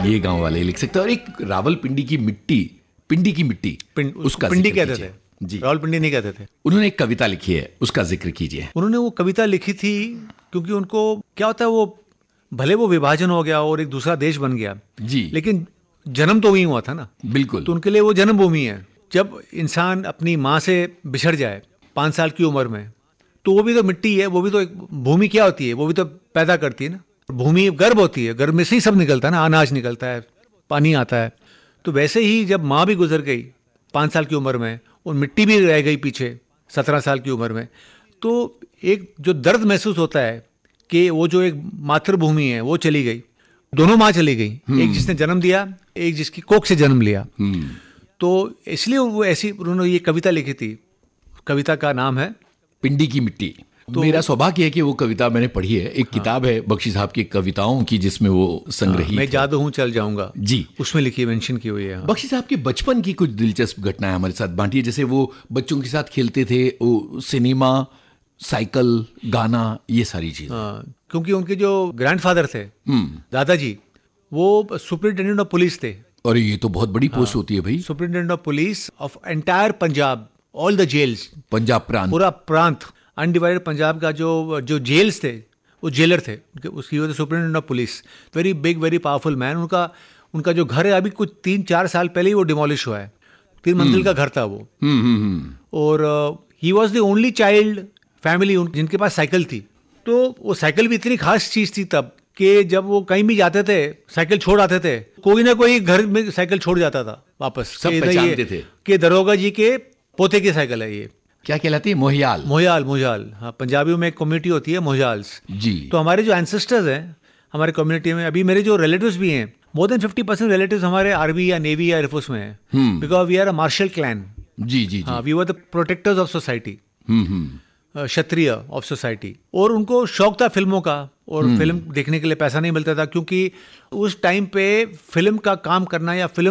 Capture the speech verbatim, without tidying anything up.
ये गांव वाले लिख सकते हैं। और एक रावलपिंडी की मिट्टी, पिंडी की मिट्टी, पिंड, उसका पिंडी जिक्र कहते कीजिए। थे जी, रावलपिंडी नहीं कहते थे। उन्होंने एक कविता लिखी है, उसका जिक्र कीजिए। उन्होंने वो कविता लिखी थी क्योंकि उनको क्या होता है, वो भले वो विभाजन हो गया और एक दूसरा देश बन गया जी, लेकिन जन्म तो वहीं हुआ था ना। बिल्कुल। तो उनके लिए वो जन्मभूमि है। जब इंसान अपनी माँ से बिछड़ जाए पाँच साल की उम्र में, तो वो भी तो मिट्टी है, वो भी तो एक भूमि क्या होती है, वो भी तो पैदा करती है ना। भूमि गर्भ होती है, गर्भ में से ही सब निकलता है ना, अनाज निकलता है, पानी आता है। तो वैसे ही जब माँ भी गुजर गई पाँच साल की उम्र में और मिट्टी भी रह गई पीछे सत्रह साल की उम्र में, तो एक जो दर्द महसूस होता है कि वो जो एक मातृभूमि है वो चली गई, दोनों माँ चली गई, एक जिसने जन्म दिया, एक जिसकी कोख से जन्म लिया। तो इसलिए वो ऐसी उन्होंने ये कविता लिखी थी। कविता का नाम है पिंडी की मिट्टी। तो मेरा सौभाग्य है कि वो कविता मैंने पढ़ी है। एक हाँ। किताब है बख्शी साहब की कविताओं की जिसमें वो संग्रहित हाँ, मैं जादू हूँ चल जाऊंगा जी, उसमें लिखी मेंशन की हुई है। हाँ। बख्शी साहब के बचपन की कुछ दिलचस्प घटनाएं हमारे साथ बांटिए। जैसे वो बच्चों के साथ खेलते थे, वो सिनेमा, साइकिल, गाना, ये सारी चीजें। हाँ, क्योंकि उनके जो ग्रैंडफादर थे दादाजी, वो सुपरिटेंडेंट ऑफ पुलिस थे। और ये तो बहुत बड़ी पोस्ट होती है भाई। Superintendent of police of entire Punjab, all the gels, Punjab प्रांत, पूरा प्रांत, अनडिवाइडेड पंजाब का जो जो जेल्स थे वो जेलर थे, उसकी वजह से superintendent of police, very big very powerful man. उनका उनका जो घर है अभी कुछ तीन चार साल पहले ही वो डिमोलिश हुआ है। तीन मंजिल का घर था वो। और he was the only child family जिनके पास साइकिल थी। तो वो साइकिल भी इतनी खास चीज थी तब कि जब वो कहीं भी जाते थे साइकिल छोड़ आते थे, कोई ना कोई घर में साइकिल छोड़ जाता था वापस। सब पहचानते थे कि दरोगा जी के पोते की साइकिल है ये। क्या कहलाती है? मोहियाल। मोहियाल मोहियाल हाँ, पंजाबियों में एक कम्युनिटी होती है मोहियाल्स जी। तो हमारे जो एंसेस्टर्स हैं हमारे कम्युनिटी में, अभी मेरे जो रिलेटिव्स भी हैं, more than fifty percent relatives हमारे आर्मी या नेवी या एयरफोर्स में है, because we are a martial clan. जी जी हाँ, we were the protectors of society, Kshatriya of society. और उनको शौक था फिल्मों का, और फिल्म देखने के लिए पैसा नहीं मिलता था क्योंकि उस टाइम पे फिल्म का काम करना या फिल्म